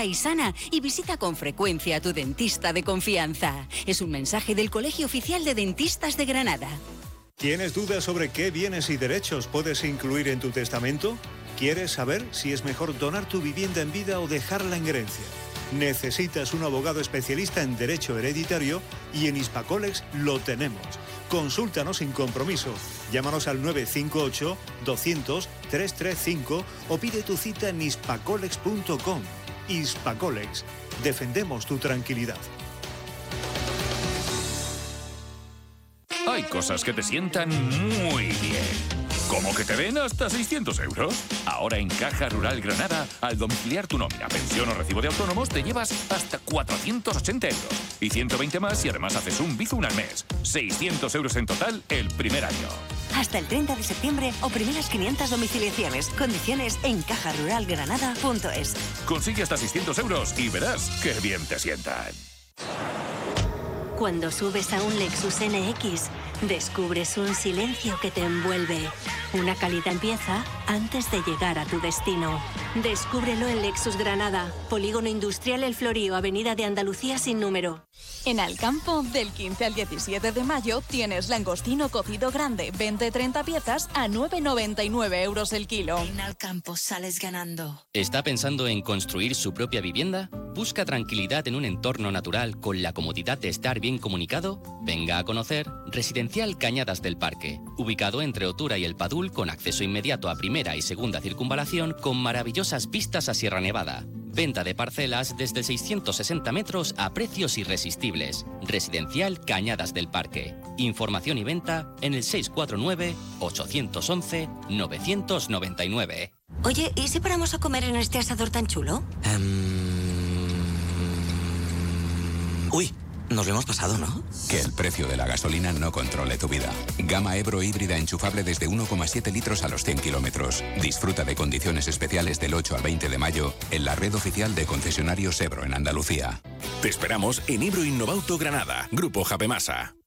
activa y sana y visita con frecuencia a tu dentista de confianza. Es un mensaje del Colegio Oficial de Dentistas de Granada. ¿Tienes dudas sobre qué bienes y derechos puedes incluir en tu testamento? ¿Quieres saber si es mejor donar tu vivienda en vida o dejarla en herencia? Necesitas un abogado especialista en derecho hereditario y en Hispacolex lo tenemos. Consúltanos sin compromiso. Llámanos al 958 200 335 o pide tu cita en hispacolex.com. Hispacolex. Defendemos tu tranquilidad. Hay cosas que te sientan muy bien. ¿Cómo que te den hasta 600 euros? Ahora en Caja Rural Granada, al domiciliar tu nómina, pensión o recibo de autónomos, te llevas hasta 480 euros. Y 120 más y además haces un Bizum al mes. 600 euros en total el primer año. Hasta el 30 de septiembre o primeras 500 domiciliaciones. Condiciones en cajaruralgranada.es. Consigue hasta 600 euros y verás qué bien te sientan. Cuando subes a un Lexus NX, descubres un silencio que te envuelve. Una cálida empieza antes de llegar a tu destino. Descúbrelo en Lexus Granada, Polígono Industrial El Florío, Avenida de Andalucía sin número. En Alcampo, del 15 al 17 de mayo, tienes langostino cocido grande, 20-30 piezas a 9,99 euros el kilo. En Alcampo sales ganando. ¿Está pensando en construir su propia vivienda? ¿Busca tranquilidad en un entorno natural con la comodidad de estar bien comunicado? Venga a conocer Residencial Cañadas del Parque, ubicado entre Otura y El Padul, con acceso inmediato a primera y segunda circunvalación, con maravillosas vistas a Sierra Nevada. Venta de parcelas desde 660 metros a precios irresistibles. Residencial Cañadas del Parque. Información y venta en el 649-811-999. Oye, ¿y si paramos a comer en este asador tan chulo? Uy, nos lo hemos pasado, ¿no? Que el precio de la gasolina no controle tu vida. Gama Ebro híbrida enchufable desde 1,7 litros a los 100 kilómetros. Disfruta de condiciones especiales del 8 al 20 de mayo en la red oficial de concesionarios Ebro en Andalucía. Te esperamos en Ebro Innovauto Granada, Grupo Japemasa.